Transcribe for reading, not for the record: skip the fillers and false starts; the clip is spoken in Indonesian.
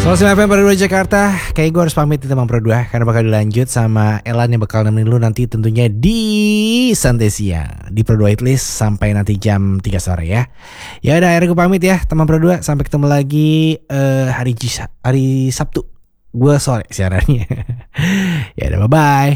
105 FM Pro 2 Jakarta. Kayak gue harus pamit di teman Pro 2 karena bakal dilanjut sama Elan yang bakal nemenin lu nanti tentunya di Santai Siang di Pro 2 Hitlist sampai nanti jam 3 sore ya. Ya udah akhirnya gue pamit ya teman Pro 2. Sampai ketemu lagi hari Sabtu. Gue sore siarannya. Ya udah bye bye.